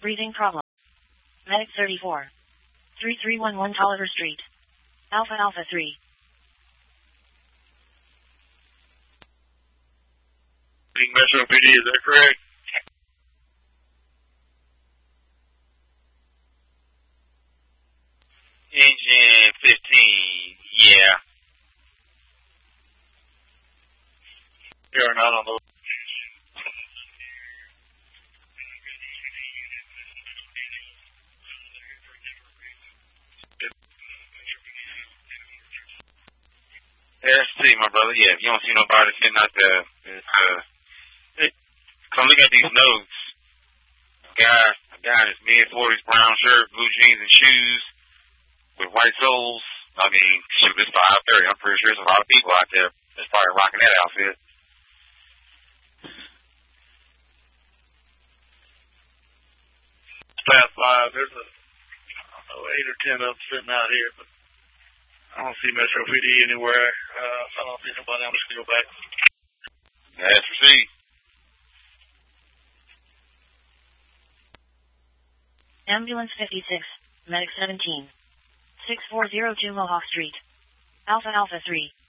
Breathing problem. Medic 34. 3311 Tolliver Street. Alpha Alpha 3. Metro PD, is that correct? Engine 15, yeah. You're not on the... SC, my brother, yeah. If you don't see nobody sitting out there, come look at these notes. A guy in his mid-40s, brown shirt, blue jeans and shoes with white soles. I mean, shoot, it's 5:30. I'm pretty sure there's a lot of people out there that's probably rocking that outfit. Past 5, there's a 8 or 10 of them sitting out here, but I don't see Metro PD anywhere. I don't see nobody. I'm just going to go back. Let's proceed. Ambulance 56. Medic 17. 6402 Mohawk Street. Alpha Alpha 3.